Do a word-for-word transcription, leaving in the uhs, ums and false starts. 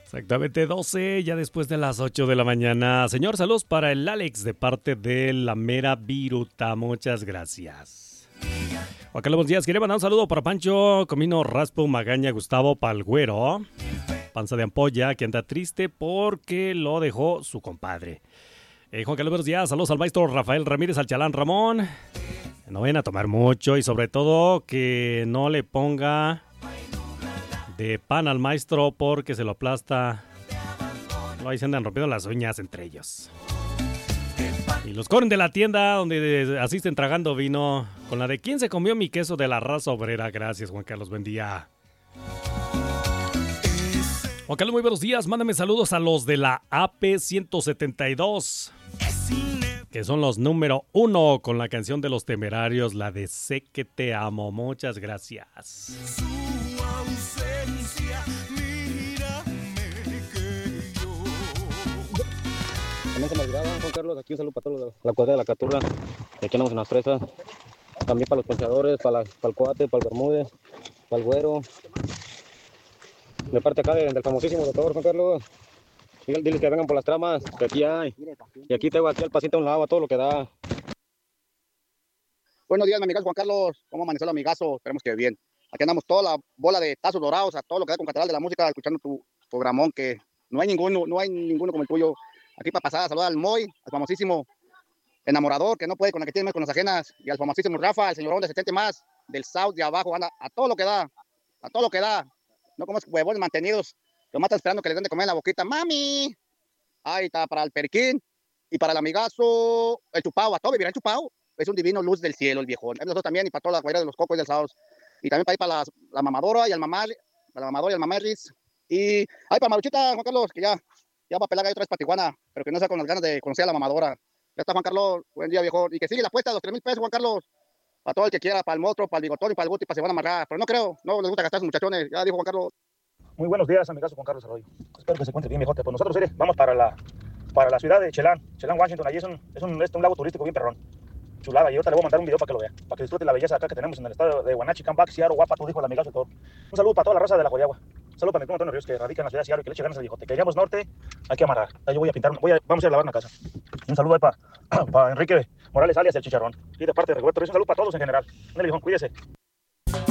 Exactamente doce, ya después de las ocho de la mañana. Señor, saludos para el Alex de parte de la Mera Viruta. Muchas gracias. Juan Carlos, buenos días. Quería mandar un saludo para Pancho, Comino, Raspo, Magaña, Gustavo, Palgüero, Panza de Ampolla, que anda triste porque lo dejó su compadre. Eh, Juan Carlos, buenos días. Saludos al maestro Rafael Ramírez, al chalán Ramón. No vayan a tomar mucho y sobre todo que no le ponga de pan al maestro porque se lo aplasta. No, ahí se andan rompiendo las uñas entre ellos. Y los corren de la tienda donde asisten tragando vino con la de ¿quién se comió mi queso de la raza obrera? Gracias, Juan Carlos, buen día. Juan Carlos, muy buenos días. Mándame saludos a los de la A P ciento setenta y dos, que son los número uno con la canción de Los Temerarios, la de Sé que te amo. Muchas gracias. También se me olvidaba, Juan Carlos, aquí un saludo para todos la cuadra de la Caturra, y aquí andamos en las fresas, también para los ponchadores, para, la, para el Coate, para el Bermúdez, para el Güero, de parte acá del, del famosísimo doctor Juan Carlos. Diles que vengan por las tramas, que aquí hay, y aquí tengo aquí al paciente a un lado, a todo lo que da. Buenos días, mi amigazo Juan Carlos, ¿cómo amaneció el amigazo? Esperemos que bien. Aquí andamos toda la bola de tazos dorados, a todo lo que da con Catedral de la Música, escuchando tu programón, que no hay ninguno, no hay ninguno como el tuyo. Aquí para pasar a saludar al Moy, al famosísimo enamorador, que no puede con la que tiene con las ajenas, y al famosísimo Rafa, el señorón de setenta más, del South de abajo, anda a todo lo que da, a todo lo que da. No como esos huevones mantenidos, lo matan esperando que les den de comer en la boquita. ¡Mami! Ahí está para el Periquín y para el amigazo, el Chupao, a todo vivirá el Chupao. Es un divino luz del cielo, el viejón. Nosotros también, y para toda la guaira de los cocos y del sábados. Y también para ir para la, la mamadora y el mamar, para la mamadora y el mamerris. Y ahí para Maruchita, Juan Carlos, que ya, ya va a pelar ahí otra vez para Tijuana, pero que no sea con las ganas de conocer a la mamadora. Ya está, Juan Carlos, buen día, viejón. Y que sigue la apuesta de los tres mil pesos, Juan Carlos. Para todo el que quiera, para el motro, para el bigotón y para el guti, para se van a amarrar. Pero no creo, no les gusta gastar sus muchachones. Ya dijo Juan Carlos. Muy buenos días, amigazo Juan Carlos Arroyo. Espero que se encuentre bien, viejote. Pues nosotros, mire, vamos para la, para la ciudad de Chelan, Chelan, Washington. Allí es un, es un, es un lago turístico bien perrón. Chulada, y ahorita le voy a mandar un video para que lo vea, para que disfrute la belleza acá que tenemos en el estado de Guanachi, Cambac, Seattle, Guapato, dijo el amigazo todo. Un saludo para toda la raza de la Jodiagua. Un saludo para mi primo Antonio Ríos, que radica en la ciudad de Seattle y que le eche ganas al viejote. Que llegamos norte, hay que amarrar. Ahí yo voy a pintar, voy a, vamos a ir a lavar una casa. Un saludo ahí para, para Enrique Morales alias el Chicharrón. Y de parte de Roberto Ruiz, un saludo para todos en general. Dale, viejón, cuídese.